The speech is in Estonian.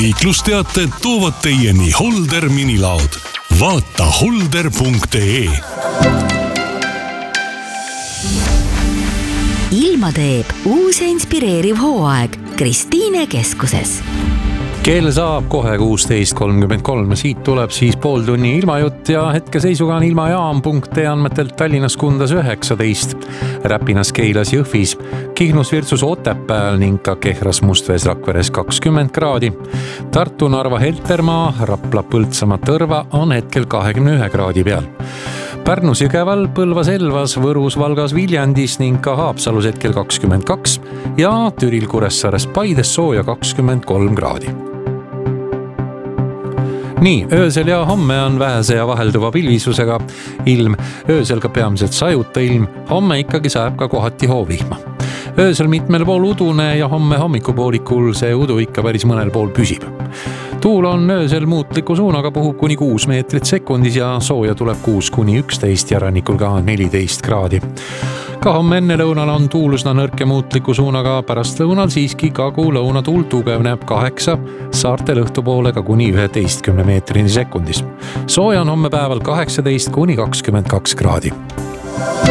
liiklusteated toovad teieni Holder minilaod. Vaata holder.ee. Ilma teeb uus ja inspireeriv hooaeg Kristiine keskuses. Kell saab kohe 16.33. Siit tuleb siis pool tunni ilmajutt ja hetkeseisuga on ilmajaam.ee andmetelt Tallinnas Kundas 19, Räpinas Keilas Jõhvis, Kihnus Virtsus Otepääl ning ka Kehras Mustvees Rakveres 20 kraadi. Tartu Narva Heltermaa, Rapla Põltsamaa Tõrva on hetkel 21 kraadi peal. Pärnus Jõgeval, Põlvas Elvas, Võrus, Valgas, Viljandis ning ka Haapsalus hetkel 22 ja Türil Kuressaares Paides sooja 23 kraadi. Nii, öösel ja homme on vähese ja vahelduva pilvisusega ilm, öösel ka peamiselt sajuta ilm, homme ikkagi sajab ka kohati hoovihma. Öösel mitmel pool udune ja homme hommikupoolikul see udu ikka päris mõnel pool püsib. Tuul on öösel muutliku suunaga, puhub kuni 6 meetrit sekundis ja sooja tuleb 6-11 ja rannikul ka 14 kraadi. Ka homme enne lõunal on tuul üsna nõrk ja muutliku suunaga, pärast lõunal siiski kagu-lõuna tuul tugevneb 8, saartel õhtupoole ka kuni 11 meetrini sekundis. Sooja on homme päeval 18-22 kraadi.